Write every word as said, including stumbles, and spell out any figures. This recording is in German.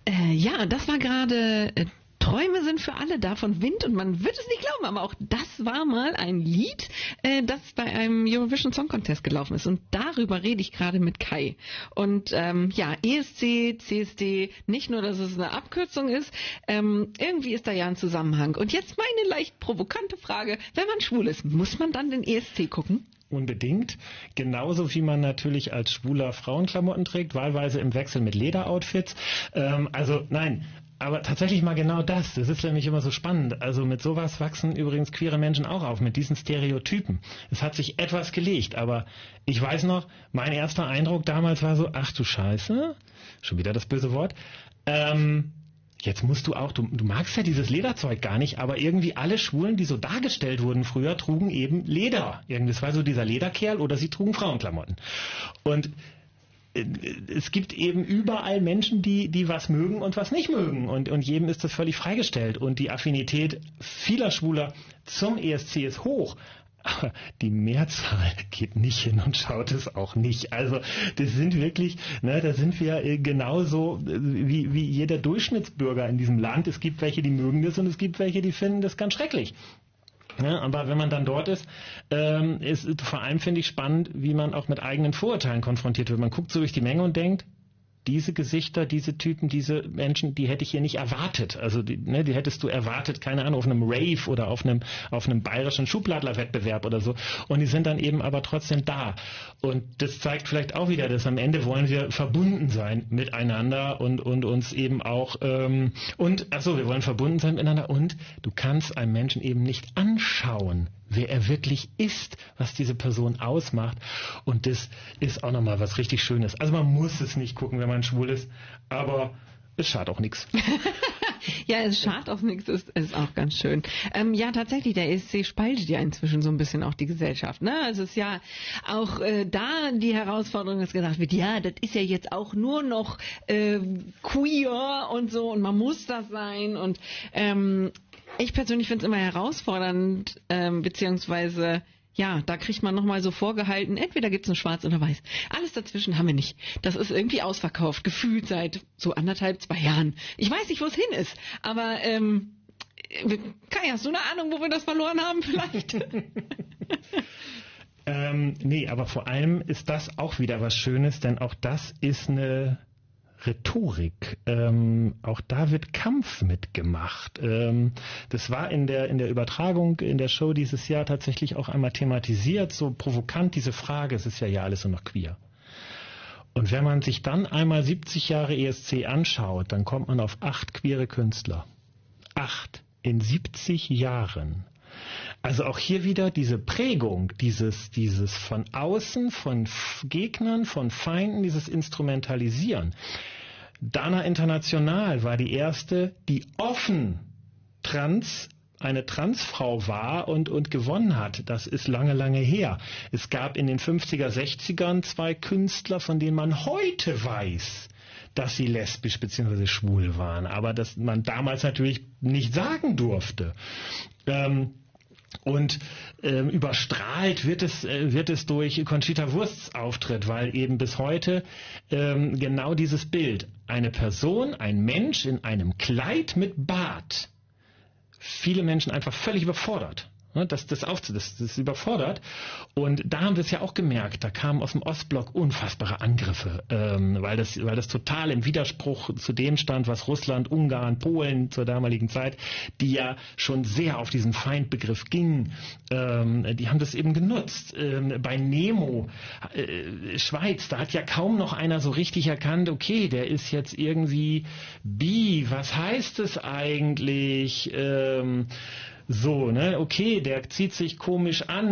Äh, ja, das war gerade äh, Träume sind für alle da von Wind und man wird es nicht glauben, aber auch das war mal ein Lied, äh, das bei einem Eurovision Song Contest gelaufen ist und darüber rede ich gerade mit Kai. Und ähm, ja, E S C, C S D, nicht nur, dass es eine Abkürzung ist, ähm, irgendwie ist da ja ein Zusammenhang. Und jetzt meine leicht provokante Frage, wenn man schwul ist, muss man dann den E S C gucken? Unbedingt. Genauso wie man natürlich als Schwuler Frauenklamotten trägt, wahlweise im Wechsel mit Lederoutfits. Ähm, also nein, aber tatsächlich mal genau das. Das ist nämlich immer so spannend. Also mit sowas wachsen übrigens queere Menschen auch auf, mit diesen Stereotypen. Es hat sich etwas gelegt, aber ich weiß noch, mein erster Eindruck damals war so, ach du Scheiße, schon wieder das böse Wort, ähm, jetzt musst du auch, du, du magst ja dieses Lederzeug gar nicht, aber irgendwie alle Schwulen, die so dargestellt wurden früher, trugen eben Leder. Irgendwie, das war so dieser Lederkerl oder sie trugen Frauenklamotten. Und äh, es gibt eben überall Menschen, die, die was mögen und was nicht mögen. Und, und jedem ist das völlig freigestellt. Und die Affinität vieler Schwuler zum E S C ist hoch. Aber die Mehrzahl geht nicht hin und schaut es auch nicht. Also das sind wirklich, ne, da sind wir äh, genauso äh, wie, wie jeder Durchschnittsbürger in diesem Land. Es gibt welche, die mögen das und es gibt welche, die finden das ganz schrecklich. Ja, aber wenn man dann dort ist, ähm, ist vor allem, finde ich, spannend, wie man auch mit eigenen Vorurteilen konfrontiert wird. Man guckt so durch die Menge und denkt, diese Gesichter, diese Typen, diese Menschen, die hätte ich hier nicht erwartet. Also die, ne, die hättest du erwartet, keine Ahnung, auf einem Rave oder auf einem auf einem bayerischen Schubladlerwettbewerb oder so. Und die sind dann eben aber trotzdem da. Und das zeigt vielleicht auch wieder, dass am Ende wollen wir verbunden sein miteinander und und uns eben auch ähm, und achso, wir wollen verbunden sein miteinander und du kannst einem Menschen eben nicht anschauen, wer er wirklich ist, was diese Person ausmacht. Und das ist auch nochmal was richtig Schönes. Also man muss es nicht gucken, wenn man schwul ist, aber es schadet auch nichts. Ja, es schadet auch nichts, ist, ist auch ganz schön. Ähm, ja, tatsächlich, der E S C spaltet ja inzwischen so ein bisschen auch die Gesellschaft. Ne? Also es ist ja auch äh, da die Herausforderung, dass gesagt wird, ja, das ist ja jetzt auch nur noch äh, queer und so und man muss das sein und ähm, ich persönlich finde es immer herausfordernd, ähm, beziehungsweise, ja, da kriegt man nochmal so vorgehalten, entweder gibt's ein Schwarz oder Weiß. Alles dazwischen haben wir nicht. Das ist irgendwie ausverkauft, gefühlt seit so anderthalb, zwei Jahren. Ich weiß nicht, wo es hin ist, aber, ähm, Kai, hast du eine Ahnung, wo wir das verloren haben vielleicht? ähm, nee, aber vor allem ist das auch wieder was Schönes, denn auch das ist eine Rhetorik. Ähm, auch da wird Kampf mitgemacht. Ähm, das war in der in der Übertragung in der Show dieses Jahr tatsächlich auch einmal thematisiert, so provokant diese Frage, es ist ja ja alles nur noch queer. Und wenn man sich dann einmal siebzig Jahre E S C anschaut, dann kommt man auf acht queere Künstler. Acht in siebzig Jahren. Also auch hier wieder diese Prägung, dieses, dieses von außen, von Gegnern, von Feinden, dieses Instrumentalisieren. Dana International war die erste, die offen trans, eine Transfrau war und, und gewonnen hat. Das ist lange, lange her. Es gab in den fünfziger, sechzigern zwei Künstler, von denen man heute weiß, dass sie lesbisch bzw. schwul waren, aber das man damals natürlich nicht sagen durfte. Ähm, Und ähm, überstrahlt wird es äh, wird es durch Conchita Wursts Auftritt, weil eben bis heute ähm, genau dieses Bild, eine Person, ein Mensch in einem Kleid mit Bart, viele Menschen einfach völlig überfordert. Das, das, aufzu, das, das überfordert. Und da haben wir es ja auch gemerkt, da kamen aus dem Ostblock unfassbare Angriffe, ähm, weil, das, weil das total im Widerspruch zu dem stand, was Russland, Ungarn, Polen zur damaligen Zeit, die ja schon sehr auf diesen Feindbegriff gingen, ähm, die haben das eben genutzt. Ähm, bei Nemo, äh, Schweiz, da hat ja kaum noch einer so richtig erkannt, okay, der ist jetzt irgendwie bi, was heißt es eigentlich? Ähm, So, ne, okay, der zieht sich komisch an.